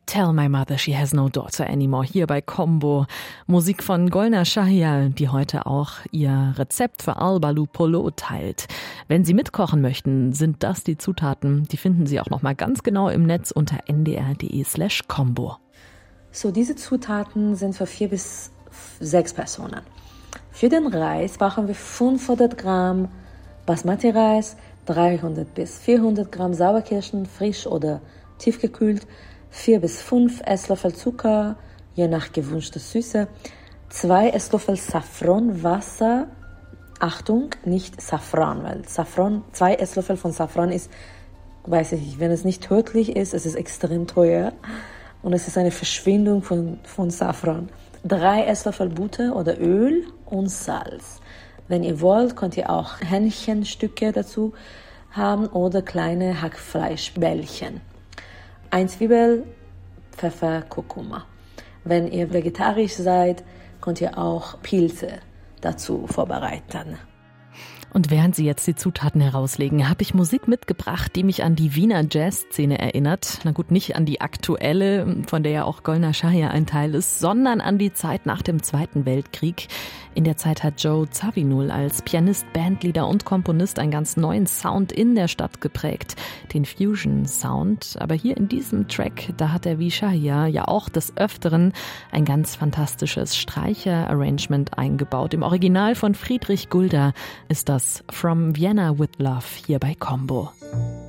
Tell My Mother She Has No Daughter Anymore hier bei Combo. Musik von Golnar Shahrial, die heute auch ihr Rezept für Albalu Polo teilt. Wenn Sie mitkochen möchten, sind das die Zutaten. Die finden Sie auch nochmal ganz genau im Netz unter ndr.de/combo. So, diese Zutaten sind für 4 bis 6 Personen. Für den Reis brauchen wir 500 Gramm Basmati-Reis, 300 bis 400 Gramm Sauerkirschen, frisch oder tiefgekühlt, 4 bis 5 Esslöffel Zucker, je nach gewünschter Süße, 2 Esslöffel Safranwasser, Achtung, nicht Safran, weil Safran, 2 Esslöffel von Safran ist, weiß ich nicht, wenn es nicht tödlich ist, es ist extrem teuer und es ist eine Verschwendung von Safran. 3 Esslöffel Butter oder Öl und Salz. Wenn ihr wollt, könnt ihr auch Hähnchenstücke dazu haben oder kleine Hackfleischbällchen. 1 Zwiebel, Pfeffer, Kurkuma. Wenn ihr vegetarisch seid, könnt ihr auch Pilze dazu vorbereiten. Und während Sie jetzt die Zutaten herauslegen, habe ich Musik mitgebracht, die mich an die Wiener Jazzszene erinnert. Na gut, nicht an die aktuelle, von der ja auch Golnar Shahrial ein Teil ist, sondern an die Zeit nach dem Zweiten Weltkrieg. In der Zeit hat Joe Zawinul als Pianist, Bandleader und Komponist einen ganz neuen Sound in der Stadt geprägt, den Fusion-Sound. Aber hier in diesem Track, da hat er wie Shahrial ja auch des Öfteren ein ganz fantastisches Streicher-Arrangement eingebaut. Im Original von Friedrich Gulda ist das From Vienna with Love hier bei Combo.